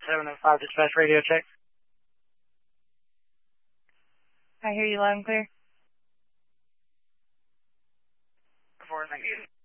705 dispatch radio check. I hear you loud and clear. 4, thank you.